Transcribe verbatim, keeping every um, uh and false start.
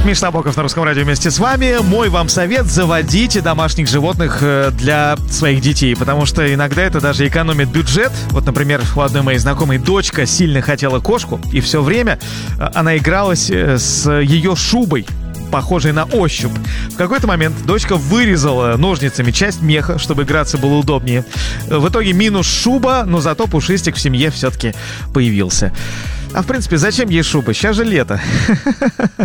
Миша Набоков на Русском радио вместе с вами. Мой вам совет: заводите домашних животных для своих детей, потому что иногда это даже экономит бюджет. Вот, например, у одной моей знакомой дочка сильно хотела кошку, и все время она игралась с ее шубой, похожей на ощупь. В какой-то момент дочка вырезала ножницами часть меха, чтобы играться было удобнее. В итоге минус шуба, но зато пушистик в семье все-таки появился. А в принципе, зачем ей шуба? Сейчас же лето.